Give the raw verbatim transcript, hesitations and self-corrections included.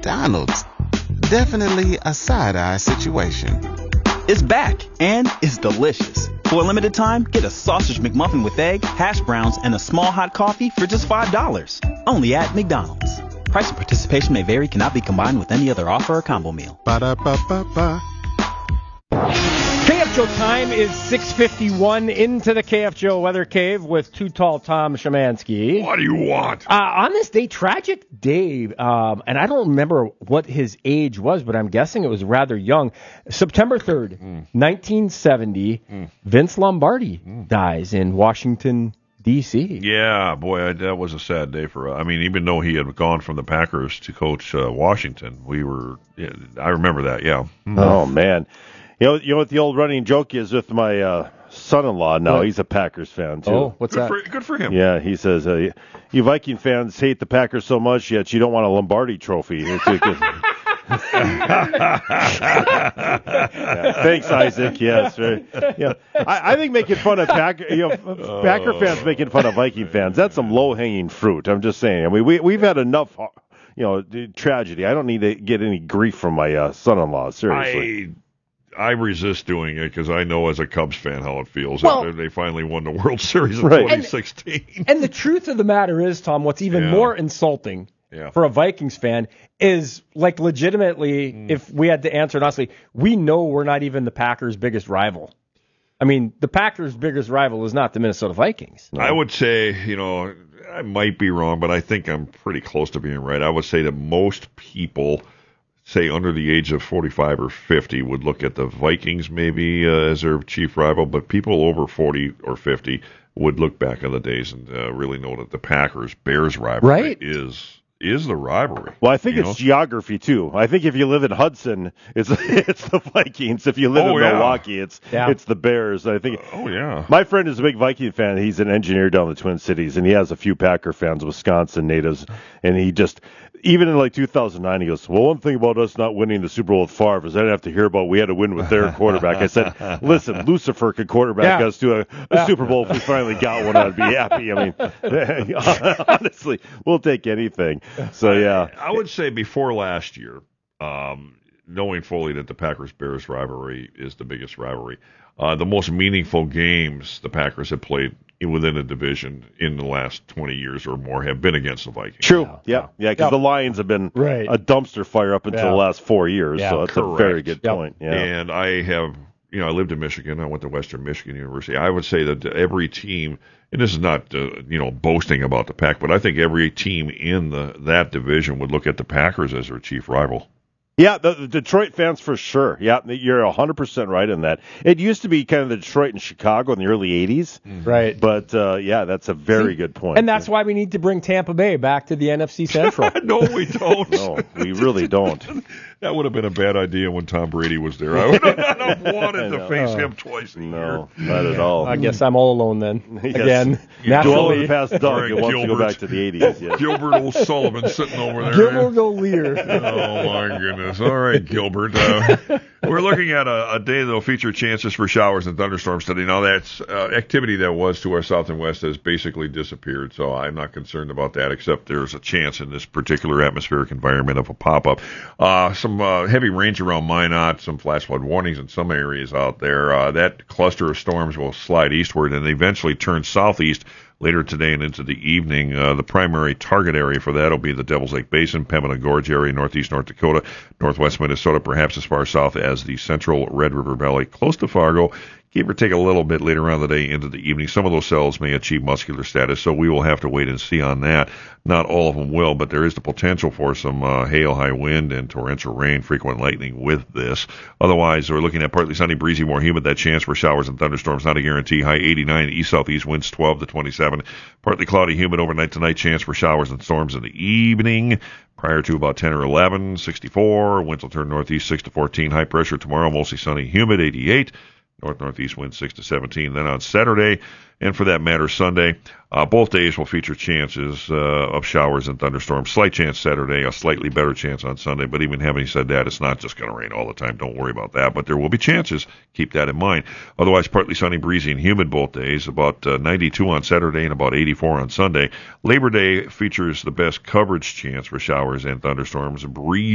McDonald's. Definitely a side-eye situation. It's back, and it's delicious. For a limited time, get a sausage McMuffin with egg, hash browns, and a small hot coffee for just five dollars. Only at McDonald's. Price and participation may vary, cannot be combined with any other offer or combo meal. Ba-da-ba-ba-ba. K F Joe time is six fifty-one into the K F Joe Weather Cave with Too Tall Tom Szymanski. What do you want? Uh, on this day, tragic day, um, and I don't remember what his age was, but I'm guessing it was rather young. September third, mm. nineteen seventy, mm. Vince Lombardi mm. dies in Washington, D C Yeah, boy, that was a sad day for us. I mean, even though he had gone from the Packers to coach uh, Washington, we were, yeah, I remember that, yeah. Mm. Oh, man. You know, you know what the old running joke is with my uh, son-in-law now? What? He's a Packers fan, too. Oh, what's good that? For, good for him. Yeah, he says, uh, you Viking fans hate the Packers so much, yet you don't want a Lombardi trophy. It's because... yeah, thanks, Isaac. Yes, right. Yeah, I, I think making fun of Packer, you know, oh. Packer fans making fun of Viking fans—that's some low-hanging fruit. I'm just saying. I mean, we we've had enough, you know, tragedy. I don't need to get any grief from my uh, son-in-law. Seriously. I... I resist doing it because I know as a Cubs fan how it feels well, after they finally won the World Series in right. twenty sixteen. And, and the truth of the matter is, Tom, what's even yeah. more insulting yeah. for a Vikings fan is, like, legitimately, mm. if we had to answer it honestly, we know we're not even the Packers' biggest rival. I mean, the Packers' biggest rival is not the Minnesota Vikings. No. I would say, you know, I might be wrong, but I think I'm pretty close to being right. I would say that most people, say under the age of forty-five or fifty, would look at the Vikings maybe uh, as their chief rival, but people over forty or fifty would look back on the days and uh, really know that the Packers-Bears rivalry right. is is the rivalry. Well, I think it's know? geography, too. I think if you live in Hudson, it's it's the Vikings. If you live oh, in yeah. Milwaukee, it's yeah. it's the Bears. I think. Uh, oh, yeah. My friend is a big Viking fan. He's an engineer down in the Twin Cities, and he has a few Packer fans, Wisconsin natives, and he just... Even in like two thousand nine, he goes, well, one thing about us not winning the Super Bowl with Favre is I didn't have to hear about we had to win with their quarterback. I said, listen, Lucifer could quarterback yeah. us to a, a yeah. Super Bowl if we finally got one. I'd be happy. I mean, honestly, we'll take anything. So, yeah. I, I would say before last year, um, knowing fully that the Packers-Bears rivalry is the biggest rivalry, uh, the most meaningful games the Packers have played within a division in the last twenty years or more have been against the Vikings. True. Yeah. Yeah. Because yep. the Lions have been right. a dumpster fire up until yeah. the last four years. Yeah, so that's correct. a very good yep. point. Yeah. And I have, you know, I lived in Michigan. I went to Western Michigan University. I would say that every team, and this is not, uh, you know, boasting about the Pack, but I think every team in the that division would look at the Packers as their chief rival. Yeah, the, the Detroit fans for sure. Yeah, you're one hundred percent right in that. It used to be kind of the Detroit and Chicago in the early eighties. Right. But, uh, yeah, that's a very See, good point. And that's why we need to bring Tampa Bay back to the N F C Central. No, we don't. No, we really don't. That would have been a bad idea when Tom Brady was there. I would not have wanted to face him twice a No, year. not at all. I guess I'm all alone then. Yes. Again, Dwell in naturally. the past, Doug. All right, It wants to go Gilbert. back to the eighties. Yes. Gilbert O'Sullivan sitting over there. Gilbert O'Lear. Oh, my goodness. All right, Gilbert. Uh, we're looking at a, a day that will feature chances for showers and thunderstorms today. Now, that's uh, activity that was to our south and west has basically disappeared, so I'm not concerned about that, except there's a chance in this particular atmospheric environment of a pop-up. Uh, some uh, heavy range around Minot, some flash flood warnings in some areas out there. Uh, that cluster of storms will slide eastward and eventually turn southeast later today and into the evening. Uh, the primary target area for that will be the Devil's Lake Basin, Pembina Gorge area, northeast North Dakota, northwest Minnesota, perhaps as far south as the central Red River Valley, close to Fargo. Give or take a little bit later on the day into the evening. Some of those cells may achieve muscular status, so we will have to wait and see on that. Not all of them will, but there is the potential for some uh, hail, high wind, and torrential rain, frequent lightning with this. Otherwise, we're looking at partly sunny, breezy, more humid. That chance for showers and thunderstorms, not a guarantee. High eighty-nine, east-southeast winds twelve to twenty-seven. Partly cloudy, humid overnight tonight. Chance for showers and storms in the evening. Prior to about ten or eleven, sixty-four. Winds will turn northeast, six to fourteen. High pressure tomorrow, mostly sunny, humid, eighty-eight. North-northeast winds six to seventeen. Then on Saturday, and for that matter Sunday, uh, both days will feature chances uh, of showers and thunderstorms. Slight chance Saturday, a slightly better chance on Sunday. But even having said that, it's not just going to rain all the time. Don't worry about that. But there will be chances. Keep that in mind. Otherwise, partly sunny, breezy, and humid both days. About uh, ninety-two on Saturday and about eighty-four on Sunday. Labor Day features the best coverage chance for showers and thunderstorms. Breeze